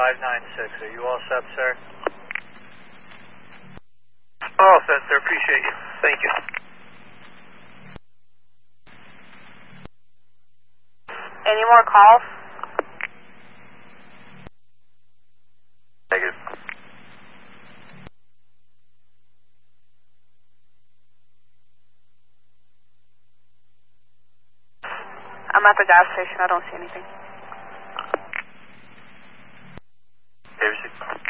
596. Are you all set, sir? All set, sir. Appreciate you. Thank you. Any more calls? Negative. I'm at the gas station. I don't see anything. David 6.